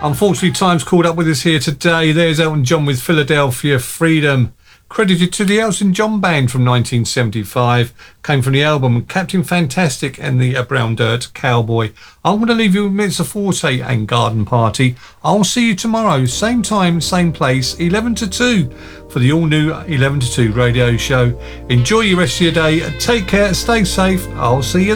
Unfortunately, time's caught up with us here today. There's Elton John with Philadelphia Freedom. Credited to the Elton John Band from 1975. Came from the album Captain Fantastic and the Brown Dirt Cowboy. I'm going to leave you with Mr. Forte and Garden Party. I'll see you tomorrow, same time, same place, 11 to 2 for the all-new 11 to 2 radio show. Enjoy your rest of your day. Take care, stay safe. I'll see you